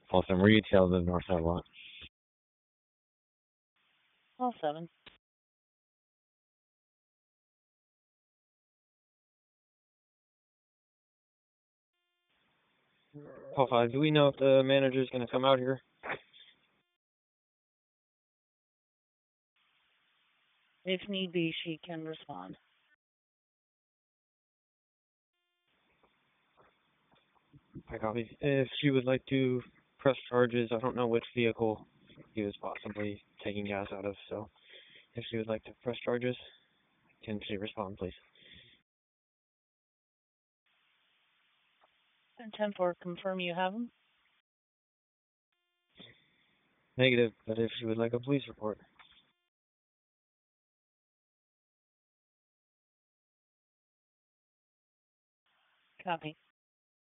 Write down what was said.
Folsom Retail, the North Side lot. All 7. Call 5. Do we know if the manager's going to come out here? If need be, she can respond. I copy. If she would like to press charges, I don't know which vehicle he was possibly taking gas out of, so if she would like to press charges, can she respond, please? And 10-4, confirm you have them? Negative, but if she would like a police report. Copy.